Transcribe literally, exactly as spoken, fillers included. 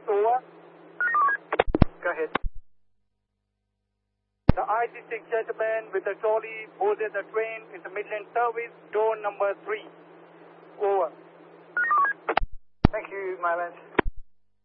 Over. Go ahead. The I C six gentleman with the trolley boarded the train in the Midland service, door number three. Over. Thank you, Myland.